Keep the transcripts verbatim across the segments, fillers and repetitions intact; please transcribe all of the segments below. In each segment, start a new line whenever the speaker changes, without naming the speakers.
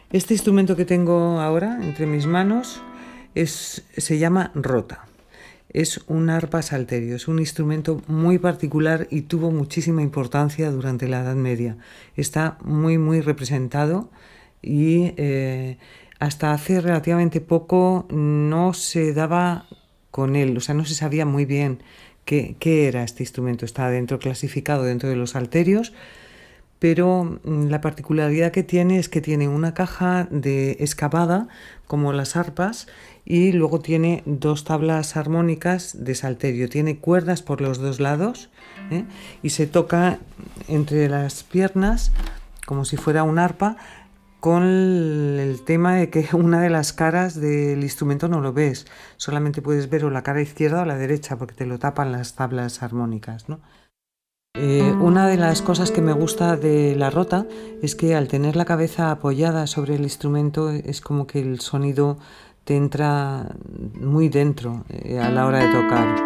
Este instrumento que tengo ahora entre mis manos es, se llama rota. Es un arpa salterio, es un instrumento muy particular y tuvo muchísima importancia durante la Edad Media. Está muy muy representado y eh, hasta hace relativamente poco no se daba con él, o sea, no se sabía muy bien qué, qué era este instrumento. Está dentro, clasificado dentro de los salterios, pero la particularidad que tiene es que tiene una caja de excavada como las arpas y luego tiene dos tablas armónicas de salterio, tiene cuerdas por los dos lados, ¿eh? Y se toca entre las piernas como si fuera un arpa, con el tema de que una de las caras del instrumento no lo ves, solamente puedes ver o la cara izquierda o la derecha porque te lo tapan las tablas armónicas, ¿no? Eh, una de las cosas que me gusta de la rota es que al tener la cabeza apoyada sobre el instrumento es como que el sonido te entra muy dentro eh, a la hora de tocar.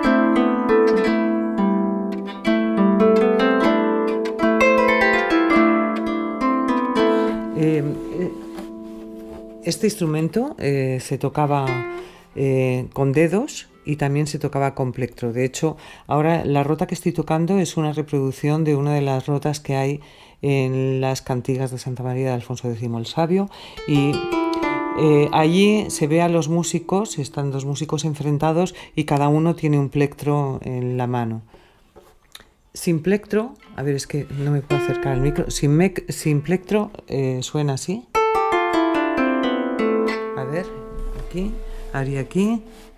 Eh, este instrumento eh, se tocaba eh, con dedos y también se tocaba con plectro. De hecho, ahora la rota que estoy tocando es una reproducción de una de las rotas que hay en las cantigas de Santa María de Alfonso décimo el Sabio, y eh, allí se ve a los músicos, están dos músicos enfrentados y cada uno tiene un plectro en la mano. Sin plectro, a ver, es que no me puedo acercar al micro, sin, me, sin plectro eh, suena así. A ver, aquí, haría aquí.